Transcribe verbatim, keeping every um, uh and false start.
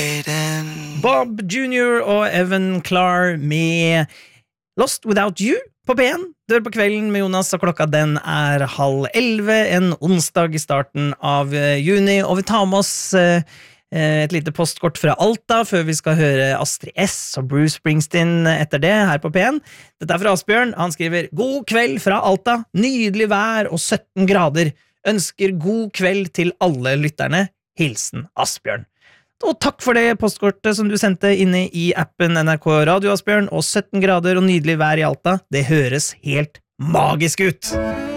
Bob junior og Evan Klar med Lost Without You på P en. Dør på kvelden med Jonas, og klokka den er halv elleve, en onsdag i starten av juni, og vi tar med oss eh, et lite postkort fra Alta før vi skal høre Astrid S og Bruce Springsteen etter det her på P en. Dette er fra Asbjørn. Han skriver: God kveld fra Alta, nydelig vær og sytten grader. Ønsker god kveld til alle lytterne. Hilsen Asbjørn. Og takk for det postkortet som du sendte inne i appen N R K Radio, Asbjørn, og sytten grader og nydelig vær i Alta. Det høres helt magisk ut!